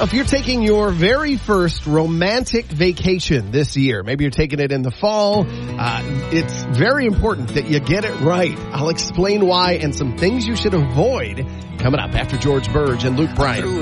If you're taking your very first romantic vacation this year, maybe you're taking it in the fall, it's very important that you get it right. I'll explain why and some things you should avoid coming up after George Burge and Luke Bryan.